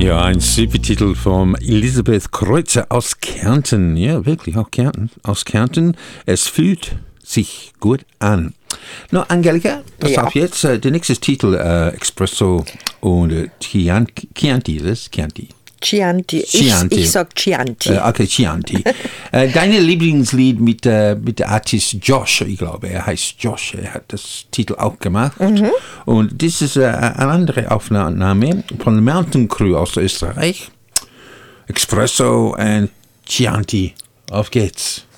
Ja, ein super Titel von Elisabeth Kreuzer aus Kärnten. Ja, wirklich, auch Kärnten. Aus Kärnten. Es fühlt sich gut an. Na, Angelika, pass auf jetzt. Der nächste Titel, Espresso und Chianti, das ist Chianti. Chianti. Ich sag Chianti. Okay, Chianti. Deine Lieblingslied mit der Artist Josh, ich glaube, er heißt Josh, er hat das Titel auch gemacht. Und das ist eine andere Aufnahme von Mountain Crew aus Österreich. Espresso und Chianti. Auf geht's.